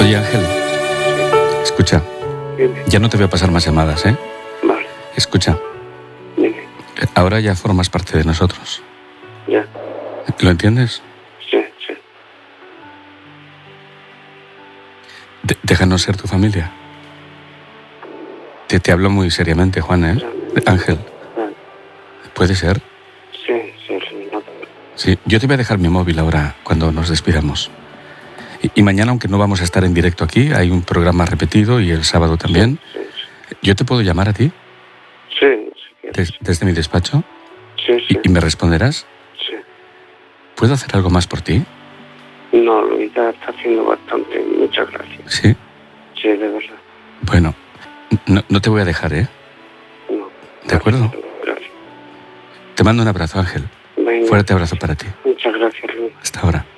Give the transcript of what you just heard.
Oye, Ángel, escucha, Dime. ya no te voy a pasar más llamadas, ¿eh? Vale, Escucha, dime. ahora ya formas parte de nosotros. Ya. ¿Lo entiendes? Sí, sí. Déjanos ser tu familia. Te hablo muy seriamente, Juan, ¿eh? Ángel, Vale. ¿puede ser? Sí, sí, no. Sí, yo te voy a dejar mi móvil ahora cuando nos despidamos. Y mañana, aunque no vamos a estar en directo aquí, hay un programa repetido y el sábado también. Sí, sí. ¿Yo te puedo llamar a ti Sí, si quieres. desde mi despacho? Sí, sí. ¿Y me responderás? Sí. ¿Puedo hacer algo más por ti? No, Luisa está haciendo bastante. Muchas gracias. Sí. Sí, de verdad. Bueno, no te voy a dejar, ¿eh? No. ¿De acuerdo? Gracias. Te mando un abrazo, Ángel. Venga. Fuerte abrazo para ti. Muchas gracias, Luisa. Hasta ahora.